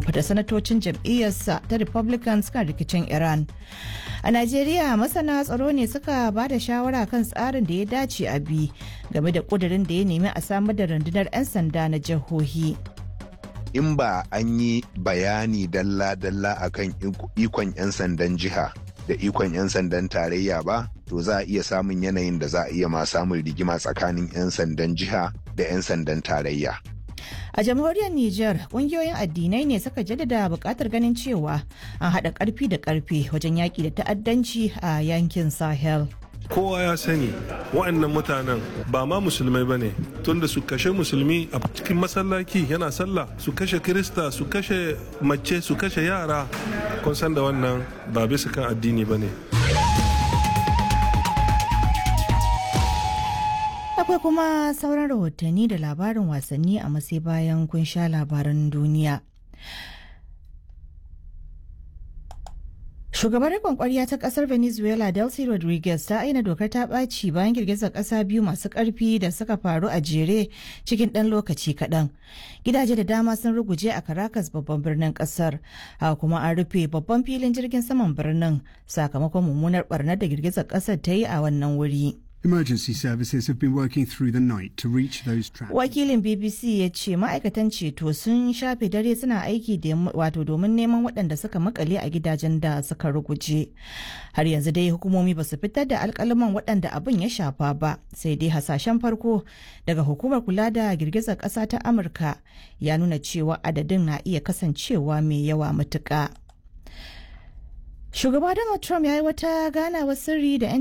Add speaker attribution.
Speaker 1: da sanatocin jam'iyyarsa ta Republicans kan rikicin Iran. A Najeriya masana tsaro ne suka ba da shawara kan tsarin da ya dace a bi game da kudirin da ya nemi a samar da rundunar 'yan sanda na jihohi.
Speaker 2: In ba an yi bayani dalla-dalla akan ikon 'yan sandan jiha da ikon 'yan sandan tarayya ba, to za a iya samun yanayin da za a iya ma samun rigima tsakanin 'yan sandan jiha da 'yan sandan tarayya.
Speaker 1: A jamhuriyar Nijar, kungiyoyin addinai ne suka jaddada buƙatar ganin cewa an haɗa ƙarfi da ƙarfe wajen yaƙi da ta'addanci a yankin Sahel.
Speaker 3: Kowa ya sani wa'annan mutanen ba ma musulmai ba ne, tunda su kashe musulmi a cikin masallaci yana sallah, su kashe kirista, su kashe mace, su kashe yara, kun san da wannan ba bisa kan addini ba ne.
Speaker 1: Akwai kuma sauran rahotanni da labarin wasanni a masai bayan kun sha labaran duniya. Shugabar riƙon ƙwarya ta ƙasar Venezuela Delcy Rodriguez ta aina dokar ta ɓaci bayan girgizar ƙasa biyu masu ƙarfi da suka faru a jere cikin ɗan lokaci kaɗan. Gidaje da dama sun ruguje a Caracas babban birnin ƙasar, haka kuma an rufe babban filin jirgin saman birnin sakamakon mummunar ɓarnar da girgizar ƙasar ta yi a wannan wuri.
Speaker 4: Emergency services have been working through the night to reach those trapped.
Speaker 1: Wakilin BBC ya ce ma'aikatan ceto sun shafe dare suna aiki domin neman waɗanda suka makale a gidajen da suka ruguje. Har yanzu dai hukumomi ba su fitar da alƙalaman waɗanda abin ya shafa ba, sai dai hasashen farko daga hukumar kula da girgizar ƙasa ta Amurka ya nuna cewa adadin na iya kasancewa mai yawa matuƙa. Shugaba Donald Trump ya yi wata ganawar sirri da 'yan